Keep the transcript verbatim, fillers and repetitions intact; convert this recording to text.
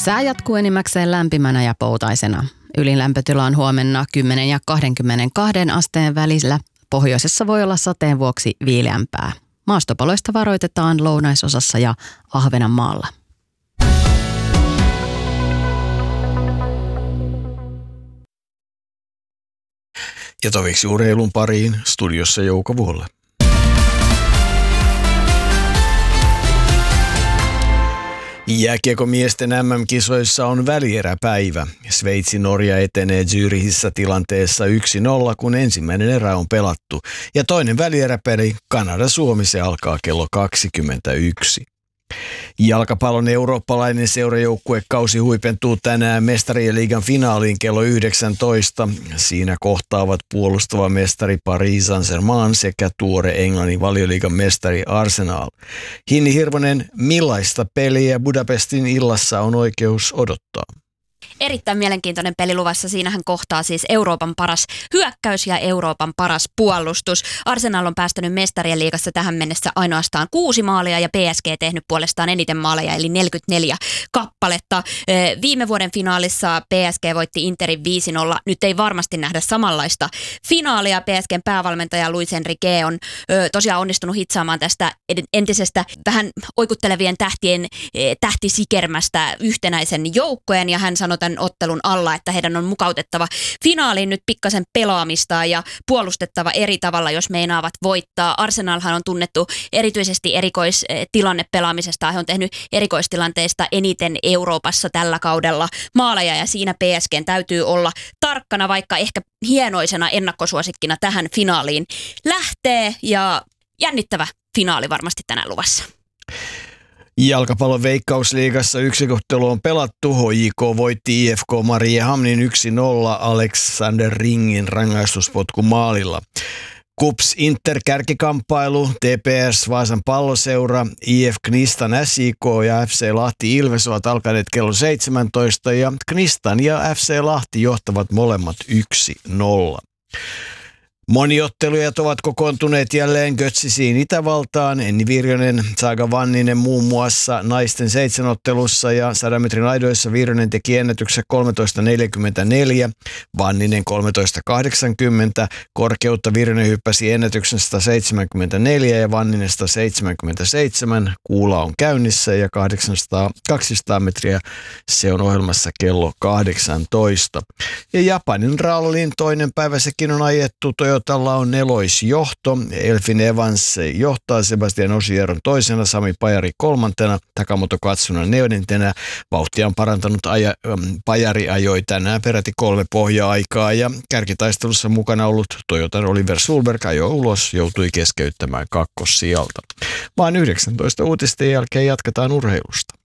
Sää jatkuu enimmäkseen lämpimänä ja poutaisena. Ylin lämpötila on huomenna kymmenen ja kaksikymmentäkaksi asteen välillä. Pohjoisessa voi olla sateen vuoksi viileämpää. Maastopaloista varoitetaan lounaisosassa ja Ahvenanmaalla. Ja toviksi urheilun pariin studiossa Jouko Vuolle. Jääkiekomiesten M M-kisoissa on välieräpäivä. Sveitsi-Norja etenee Zürichissä tilanteessa yksi nolla, kun ensimmäinen erä on pelattu. Ja toinen välieräpeli Kanada-Suomi, se alkaa kello kaksikymmentäyksi. Jalkapallon eurooppalainen seurajoukkuekausi huipentuu tänään Mestarien liigan finaaliin kello yhdeksäntoista. Siinä kohtaavat puolustava mestari Paris Saint-Germain sekä tuore Englannin valioliigan mestari Arsenal. Hinni Hirvonen, millaista peliä Budapestin illassa on oikeus odottaa? Erittäin mielenkiintoinen peli luvassa. Siinähän kohtaa siis Euroopan paras hyökkäys ja Euroopan paras puolustus. Arsenal on päästänyt Mestarien liigassa tähän mennessä ainoastaan kuusi maalia ja P S G tehnyt puolestaan eniten maaleja eli neljäkymmentäneljä kappaletta. Viime vuoden finaalissa P S G voitti Interin viisi nolla. Nyt ei varmasti nähdä samanlaista finaalia. P S G:n päävalmentaja Luis Enrique on tosiaan onnistunut hitsaamaan tästä entisestä vähän oikuttelevien tähtien tähtisikermästä yhtenäisen joukkojen ja hän sanoi tämän ottelun alla, että heidän on mukautettava finaaliin nyt pikkasen pelaamista ja puolustettava eri tavalla, jos meinaavat voittaa. Arsenalhan on tunnettu erityisesti erikoistilannepelaamisesta. He on tehnyt erikoistilanteista eniten Euroopassa tällä kaudella maaleja ja siinä P S G:n täytyy olla tarkkana, vaikka ehkä hienoisena ennakkosuosikkina tähän finaaliin lähtee ja jännittävä finaali varmasti tänään luvassa. Jalkapallon Veikkausliigassa yksi ottelu on pelattu. H J K voitti I F K Mariehamnin yksi nolla Alexander Ringin rangaistuspotkumaalilla. KuPS Inter kärkikamppailu, T P S Vaasan palloseura, I F Knistan S I K ja F C Lahti Ilves ovat alkaneet kello seitsemäntoista ja Knistan ja F C Lahti johtavat molemmat yksi nolla. Moniottelujat ovat kokoontuneet jälleen Götzisiin Itävaltaan. Enni Virjonen, Saga Vanninen muun muassa naisten seitsemänottelussa ja sadan metrin aidoissa Virjonen teki ennätyksessä kolmetoista neljäkymmentäneljä, Vanninen kolmetoista kahdeksankymmentä, korkeutta Virjonen hyppäsi ennätyksen sata seitsemänkymmentäneljä ja Vanninen sata seitsemänkymmentäseitsemän. Kuula on käynnissä ja kahdeksansataa, kaksisataa metriä se on ohjelmassa kello kahdeksantoista. Ja Japanin rallin toinen päivä sekin on ajettu. Toyotalla on neloisjohto. Elfin Evans johtaa, Sebastian Ogier on toisena, Sami Pajari kolmantena, Takamoto Katsuna neljäntenä. Vauhtia on parantanut aja, Pajari ajoi tänään peräti kolme pohja-aikaa ja kärkitaistelussa mukana ollut Toyotan Oliver Sulberg ajoi ulos, joutui keskeyttämään kakkossijalta. Vaan yhdeksäntoista uutisten jälkeen jatketaan urheilusta.